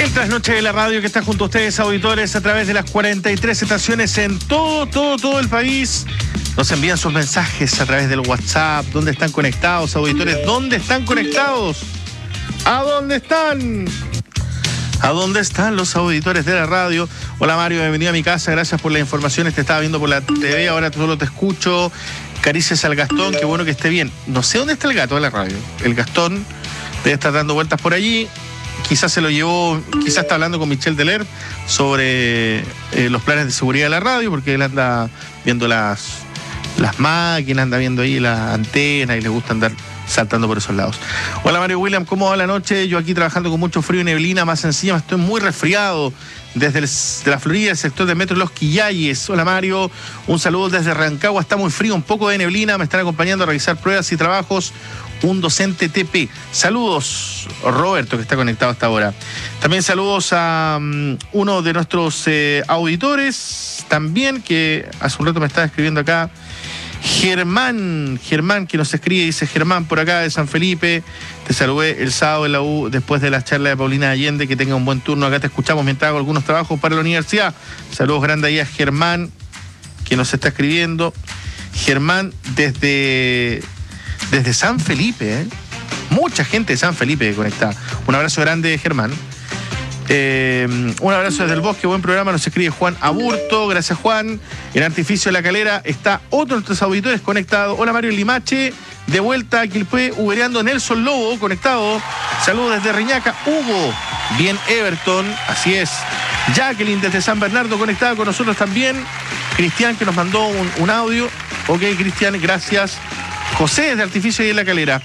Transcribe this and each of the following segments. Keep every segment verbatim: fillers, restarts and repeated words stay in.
Mientras Noche de la Radio, que está junto a ustedes, auditores, a través de las cuarenta y tres estaciones en todo, todo, todo el país. Nos envían sus mensajes a través del WhatsApp. ¿Dónde están conectados, auditores? ¿Dónde están conectados? ¿A dónde están? ¿A dónde están los auditores de la radio? Hola Mario, bienvenido a mi casa, gracias por las informaciones. Te estaba viendo por la T V, ahora solo te escucho. Caricias al Gastón, qué bueno que esté bien. No sé dónde está el gato de la radio. El Gastón debe estar dando vueltas por allí. Quizás se lo llevó, quizás está hablando con Michel Deler sobre eh, los planes de seguridad de la radio, porque él anda viendo las, las máquinas, anda viendo ahí las antenas y le gusta andar saltando por esos lados. Hola Mario William, ¿cómo va la noche? Yo aquí trabajando con mucho frío y neblina, más encima estoy muy resfriado desde el, de la Florida, el sector del metro Los Quillayes. Hola Mario, un saludo desde Rancagua, está muy frío, un poco de neblina, me están acompañando a realizar pruebas y trabajos. Un docente T P. Saludos, Roberto, que está conectado hasta ahora. También saludos a um, uno de nuestros eh, auditores, también, que hace un rato me estaba escribiendo acá. Germán, Germán, que nos escribe, dice: Germán, por acá de San Felipe, te saludé el sábado en la U después de la charla de Paulina Allende, que tenga un buen turno, acá te escuchamos mientras hago algunos trabajos para la universidad. Saludos grandes ahí a Germán, que nos está escribiendo. Germán desde... Desde San Felipe, ¿eh? Mucha gente de San Felipe conectada. Un abrazo grande, Germán. Eh, un abrazo desde el Bosque, buen programa, nos escribe Juan Aburto. Gracias, Juan. En Artificio de la Calera está otro de nuestros auditores conectado. Hola, Mario Limache. De vuelta a Quilpué, ubereando Nelson Lobo, conectado. Saludos desde Reñaca. Hugo, bien Everton, así es. Jacqueline desde San Bernardo, conectada con nosotros también. Cristian, que nos mandó un, un audio. Ok, Cristian, gracias. José desde Artificio y en la Calera.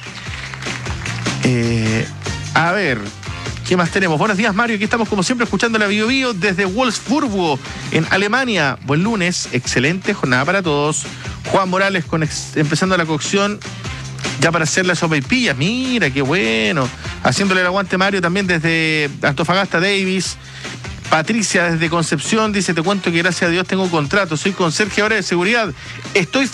Eh, a ver, ¿qué más tenemos? Buenos días, Mario. Aquí estamos como siempre escuchando la Bio Bio desde Wolfsburgo, en Alemania. Buen lunes, excelente jornada para todos. Juan Morales con ex, empezando la cocción ya para hacer la sopaipilla. Mira, qué bueno. Haciéndole el aguante, Mario, también desde Antofagasta, Davis. Patricia desde Concepción dice: te cuento que gracias a Dios tengo un contrato, soy conserje ahora de seguridad. Estoy